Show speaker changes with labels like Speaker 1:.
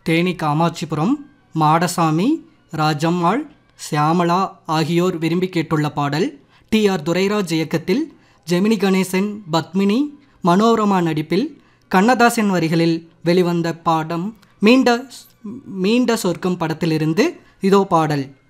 Speaker 1: தேனி காமாட்சிபுரம் மாடசாமி, ராஜம்மாள், சியாமளா ஆகியோர் விரும்பி கேட்டுள்ள பாடல். டி.ஆர். துரைராஜ் இயக்கத்தில் ஜெமினி கணேசன், பத்மினி, மனோரமா நடிப்பில் கண்ணதாசன் வரிகளில் வெளிவந்த பாடம் மீண்ட சொர்க்கம் படத்திலிருந்து இதோ பாடல்.